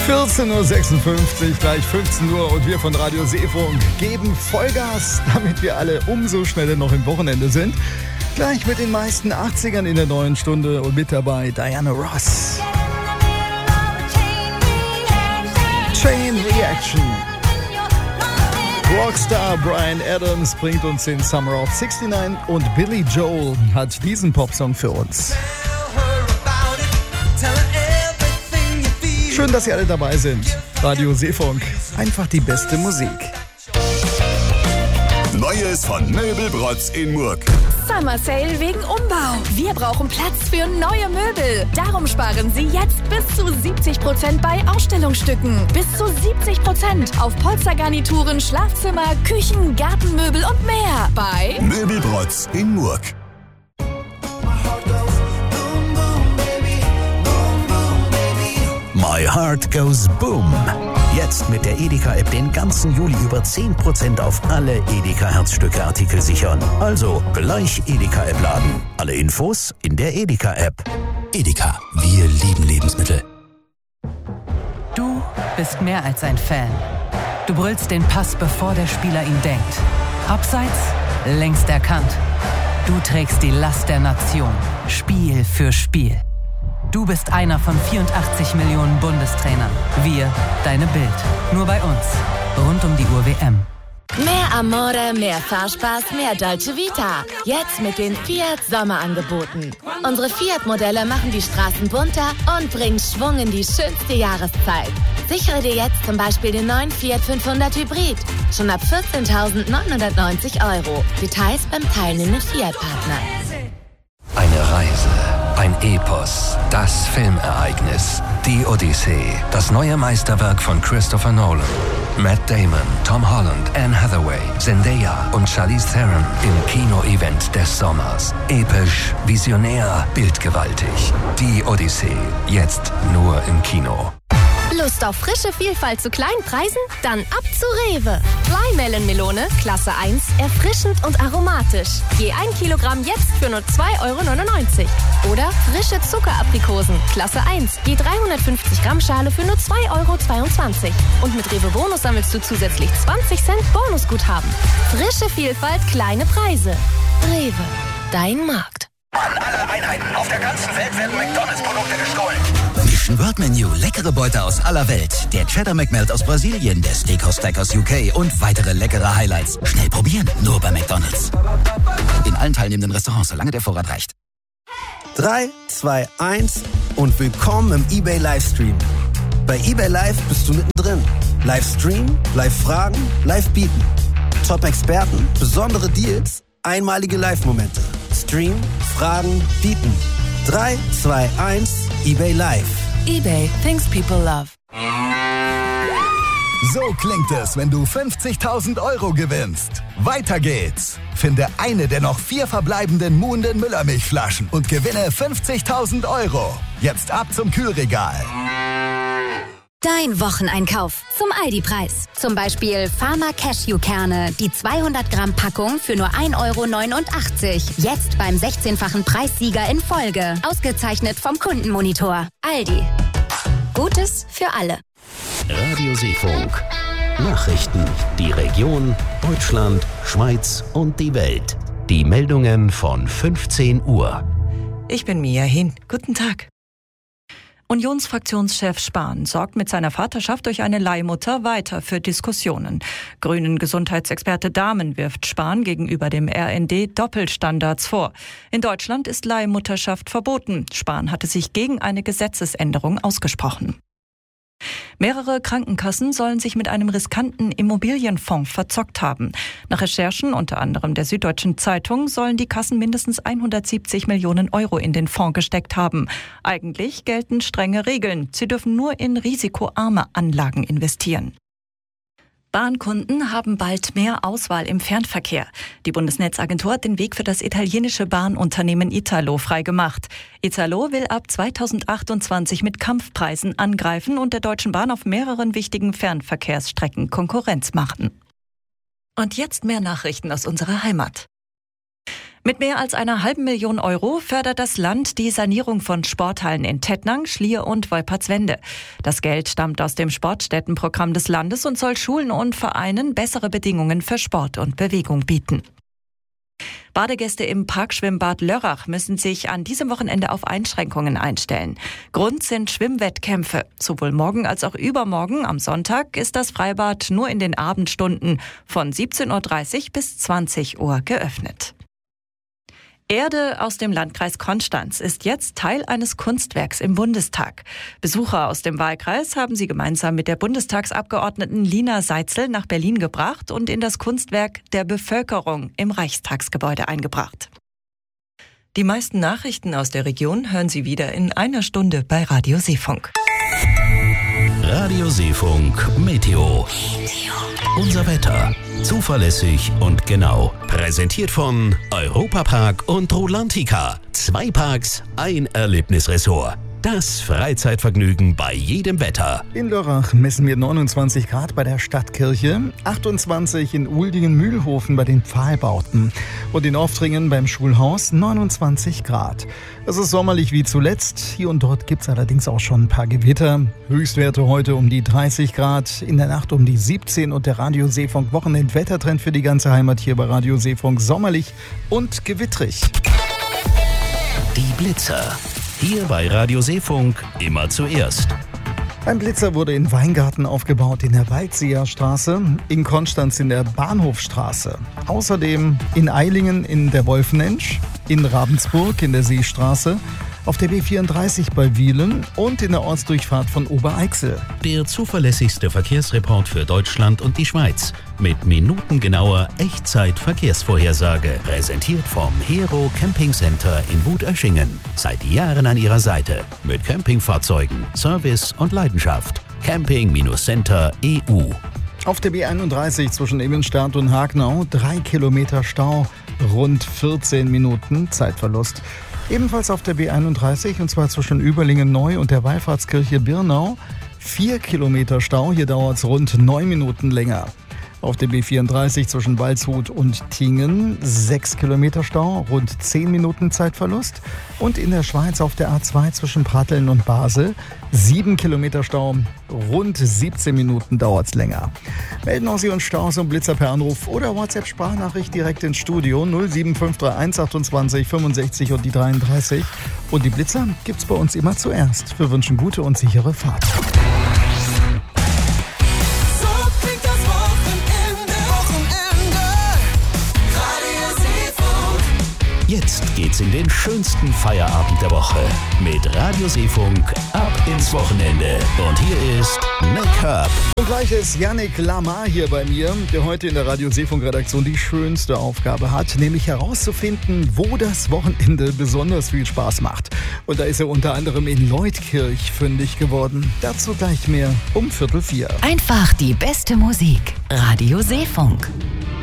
14.56 Uhr, gleich 15 Uhr und wir von Radio Seefunk geben Vollgas, damit wir alle umso schneller noch im Wochenende sind. Gleich mit den meisten 80ern in der neuen Stunde und mit dabei Diana Ross. Chain Reaction. Rockstar Bryan Adams bringt uns den Summer of 69 und Billy Joel hat diesen Popsong für uns. Schön, dass Sie alle dabei sind. Radio Seefunk, einfach die beste Musik. Neues von Möbelbrotz in Murg. Summer Sale wegen Umbau. Wir brauchen Platz für neue Möbel. Darum sparen Sie jetzt bis zu 70% bei Ausstellungsstücken. Bis zu 70% auf Polstergarnituren, Schlafzimmer, Küchen, Gartenmöbel und mehr. Bei Möbelbrotz in Murg. My Heart Goes Boom. Jetzt mit der Edeka-App den ganzen Juli über 10% auf alle Edeka-Herzstücke-Artikel sichern. Also gleich Edeka-App laden. Alle Infos in der Edeka-App. Edeka, wir lieben Lebensmittel. Du bist mehr als ein Fan. Du brüllst den Pass, bevor der Spieler ihn denkt. Abseits, längst erkannt. Du trägst die Last der Nation. Spiel für Spiel. Du bist einer von 84 Millionen Bundestrainern. Wir, deine Bild. Nur bei uns. Rund um die Uhr WM. Mehr Amore, mehr Fahrspaß, mehr Dolce Vita. Jetzt mit den Fiat Sommerangeboten. Unsere Fiat-Modelle machen die Straßen bunter und bringen Schwung in die schönste Jahreszeit. Sichere dir jetzt zum Beispiel den neuen Fiat 500 Hybrid. Schon ab 14.990 €. Details beim teilnehmenden Fiat-Partner. Eine Reise, ein Epos, das Filmereignis, die Odyssee, das neue Meisterwerk von Christopher Nolan. Matt Damon, Tom Holland, Anne Hathaway, Zendaya und Charlize Theron im Kino-Event des Sommers. Episch, visionär, bildgewaltig. Die Odyssee, jetzt nur im Kino. Lust auf frische Vielfalt zu kleinen Preisen? Dann ab zu Rewe. Flymelon-Melone, Klasse 1, erfrischend und aromatisch. Je 1 Kilogramm jetzt für nur 2,99 €. Oder frische Zuckeraprikosen, Klasse 1, je 350 Gramm Schale für nur 2,22 €. Und mit Rewe Bonus sammelst du zusätzlich 20 Cent Bonusguthaben. Frische Vielfalt, kleine Preise. Rewe, dein Markt. An alle Einheiten auf der ganzen Welt werden McDonalds-Produkte gestohlen. Mission World Menu, leckere Beute aus aller Welt. Der Cheddar McMelt aus Brasilien, der Steakhouse Stack aus UK und weitere leckere Highlights. Schnell probieren, nur bei McDonalds. In allen teilnehmenden Restaurants, solange der Vorrat reicht. 3, 2, 1 und willkommen im eBay Livestream. Bei eBay Live bist du mittendrin. Livestream, Live-Fragen, Live-Bieten. Top-Experten, besondere Deals, einmalige Live-Momente. Stream, Fragen, Bieten. 3, 2, 1, eBay Live. eBay, things people love. So klingt es, wenn du 50.000 € gewinnst. Weiter geht's. Finde eine der noch 4 verbleibenden Muhnden Müllermilchflaschen und gewinne 50.000 €. Jetzt ab zum Kühlregal. Dein Wocheneinkauf zum Aldi-Preis. Zum Beispiel Pharma Cashewkerne, die 200 Gramm Packung für nur 1,89 €. Jetzt beim 16-fachen Preissieger in Folge. Ausgezeichnet vom Kundenmonitor. Aldi. Gutes für alle. Radio Seefunk. Nachrichten. Die Region, Deutschland, Schweiz und die Welt. Die Meldungen von 15 Uhr. Ich bin Mia Hin. Guten Tag. Unionsfraktionschef Spahn sorgt mit seiner Vaterschaft durch eine Leihmutter weiter für Diskussionen. Grünen Gesundheitsexperte Dahmen wirft Spahn gegenüber dem RND Doppelstandards vor. In Deutschland ist Leihmutterschaft verboten. Spahn hatte sich gegen eine Gesetzesänderung ausgesprochen. Mehrere Krankenkassen sollen sich mit einem riskanten Immobilienfonds verzockt haben. Nach Recherchen unter anderem der Süddeutschen Zeitung sollen die Kassen mindestens 170 Millionen € in den Fonds gesteckt haben. Eigentlich gelten strenge Regeln. Sie dürfen nur in risikoarme Anlagen investieren. Bahnkunden haben bald mehr Auswahl im Fernverkehr. Die Bundesnetzagentur hat den Weg für das italienische Bahnunternehmen Italo freigemacht. Italo will ab 2028 mit Kampfpreisen angreifen und der Deutschen Bahn auf mehreren wichtigen Fernverkehrsstrecken Konkurrenz machen. Und jetzt mehr Nachrichten aus unserer Heimat. Mit mehr als einer $500.000 Euro fördert das Land die Sanierung von Sporthallen in Tettnang, Schlier und Wolpertswende. Das Geld stammt aus dem Sportstättenprogramm des Landes und soll Schulen und Vereinen bessere Bedingungen für Sport und Bewegung bieten. Badegäste im Parkschwimmbad Lörrach müssen sich an diesem Wochenende auf Einschränkungen einstellen. Grund sind Schwimmwettkämpfe. Sowohl morgen als auch übermorgen am Sonntag ist das Freibad nur in den Abendstunden von 17:30 Uhr bis 20 Uhr geöffnet. Erde aus dem Landkreis Konstanz ist jetzt Teil eines Kunstwerks im Bundestag. Besucher aus dem Wahlkreis haben sie gemeinsam mit der Bundestagsabgeordneten Lina Seitzel nach Berlin gebracht und in das Kunstwerk der Bevölkerung im Reichstagsgebäude eingebracht. Die meisten Nachrichten aus der Region hören Sie wieder in einer Stunde bei Radio Seefunk. Radio Seefunk Meteo. Unser Wetter. Zuverlässig und genau. Präsentiert von Europapark und Rulantica. 2 Parks, ein Erlebnisressort. Das Freizeitvergnügen bei jedem Wetter. In Lörrach messen wir 29 Grad bei der Stadtkirche, 28 in Uldingen-Mühlhofen bei den Pfahlbauten und in Oftringen beim Schulhaus 29 Grad. Es ist sommerlich wie zuletzt. Hier und dort gibt es allerdings auch schon ein paar Gewitter. Höchstwerte heute um die 30 Grad, in der Nacht um die 17 und der Radio Seefunk Wochenend-Wettertrend für die ganze Heimat hier bei Radio Seefunk sommerlich und gewittrig. Die Blitzer. Hier bei Radio Seefunk immer zuerst. Ein Blitzer wurde in Weingarten aufgebaut in der Waldseerstraße, in Konstanz in der Bahnhofstraße. Außerdem in Eilingen in der Wolfenensch, in Ravensburg in der Seestraße, auf der B34 bei Wielen und in der Ortsdurchfahrt von Obereichsel. Der zuverlässigste Verkehrsreport für Deutschland und die Schweiz. Mit minutengenauer Echtzeit-Verkehrsvorhersage. Präsentiert vom Hero Camping Center in Wutöschingen. Seit Jahren an Ihrer Seite. Mit Campingfahrzeugen, Service und Leidenschaft. Camping-Center EU. Auf der B31 zwischen Immenstadt und Hagnau 3 Kilometer Stau, rund 14 Minuten Zeitverlust. Ebenfalls auf der B31, und zwar zwischen Überlingen-Neu und der Wallfahrtskirche Birnau, 4 Kilometer Stau, hier dauert es rund 9 Minuten länger. Auf der B34 zwischen Waldshut und Tingen 6 Kilometer Stau, rund 10 Minuten Zeitverlust. Und in der Schweiz auf der A2 zwischen Pratteln und Basel 7 Kilometer Stau, rund 17 Minuten dauert es länger. Melden auch Sie uns Staus und Blitzer per Anruf oder WhatsApp-Sprachnachricht direkt ins Studio 07531 28 65 und die 33. Und die Blitzer gibt's bei uns immer zuerst. Wir wünschen gute und sichere Fahrt. Jetzt geht's in den schönsten Feierabend der Woche mit Radio Seefunk ab ins Wochenende. Und hier ist Nick Herb. Und gleich ist Yannick Lamar hier bei mir, der heute in der Radio Seefunk Redaktion die schönste Aufgabe hat, nämlich herauszufinden, wo das Wochenende besonders viel Spaß macht. Und da ist er unter anderem in Leutkirch fündig geworden. Dazu gleich mehr um 3:45. Einfach die beste Musik. Radio Seefunk.